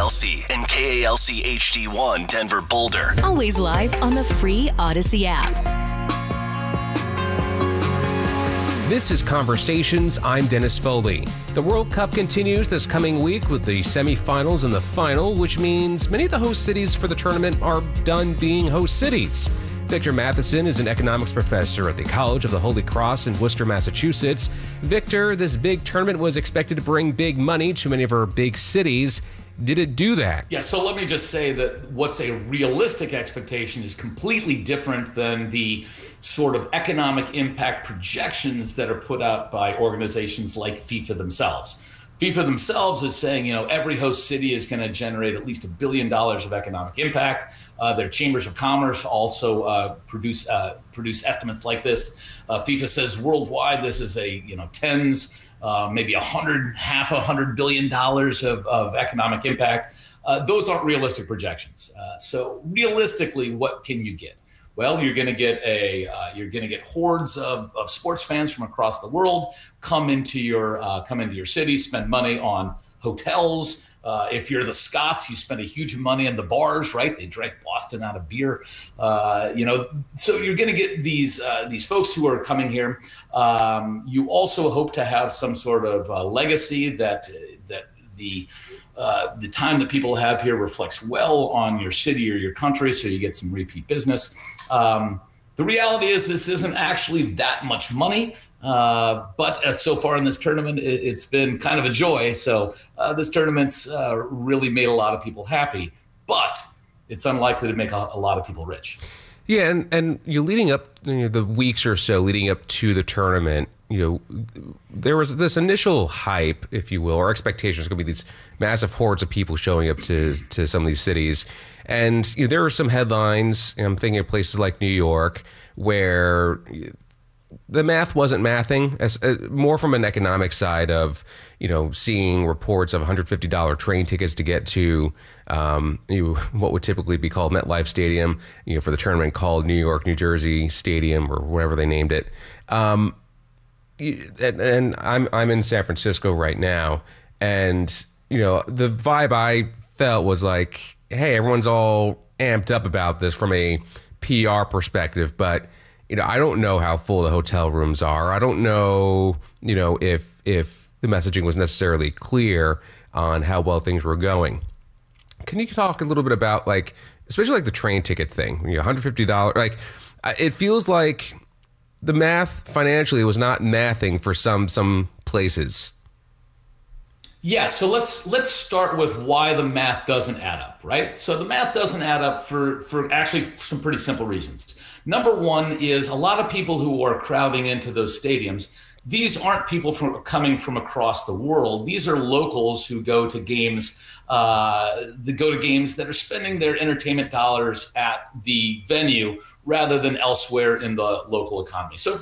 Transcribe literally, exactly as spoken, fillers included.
L C and K A L C H D one Denver Boulder. Always live on the free Odyssey app. This is Conversations. I'm Dennis Foley. The World Cup continues this coming week with the semifinals and the final, which means many of the host cities for the tournament are done being host cities. Victor Matheson is an economics professor at the College of the Holy Cross in Worcester, Massachusetts. Victor, this big tournament was expected to bring big money to many of our big cities. Did it do that? Yeah, so let me just say that what's a realistic expectation is completely different than the sort of economic impact projections that are put out by organizations like FIFA themselves. FIFA themselves is saying, you know, every host city is going to generate at least a billion dollars of economic impact. Uh, their chambers of commerce also uh, produce uh, produce estimates like this. Uh, FIFA says worldwide this is a you know tens, uh, maybe a hundred, half a hundred billion dollars of, of economic impact. Uh, those aren't realistic projections. Uh, so realistically, what can you get? Well, you're going to get a uh, you're going to get hordes of, of sports fans from across the world come into your uh, come into your city, spend money on hotels. Uh, if you're the Scots, you spend a huge money on the bars, right? They drank Boston out of beer, uh, you know. So you're going to get these uh, these folks who are coming here. Um, you also hope to have some sort of uh, legacy that that the uh, the time that people have here reflects well on your city or your country, so you get some repeat business. Um, the reality is this isn't actually that much money. Uh, but uh, so far in this tournament, it, it's been kind of a joy. So uh, this tournament's uh, really made a lot of people happy, but it's unlikely to make a, a lot of people rich. Yeah, and, and you leading up, you know, the weeks or so leading up to the tournament, you know, there was this initial hype, if you will, or expectations. Going to be these massive hordes of people showing up to to some of these cities, and you know, there were some headlines. I'm thinking of places like New York where the math wasn't mathing, as uh, more from an economic side of, you know, seeing reports of one hundred fifty dollar train tickets to get to um, you, what would typically be called MetLife Stadium, you know, for the tournament called New York, New Jersey Stadium or whatever they named it. Um, you, and, and I'm I'm in San Francisco right now, and you know, the vibe I felt was like, hey, everyone's all amped up about this from a P R perspective, but you know, I don't know how full the hotel rooms are. I don't know, you know, if if the messaging was necessarily clear on how well things were going. Can you talk a little bit about, like, especially like the train ticket thing? You know, one hundred fifty dollars. Like, it feels like the math financially was not mathing for some some places. Yeah, so let's let's start with why the math doesn't add up, right? So the math doesn't add up for for actually some pretty simple reasons. Number one is a lot of people who are crowding into those stadiums. These aren't people from coming from across the world. These are locals who go to games, uh, that go to games that are spending their entertainment dollars at the venue rather than elsewhere in the local economy. So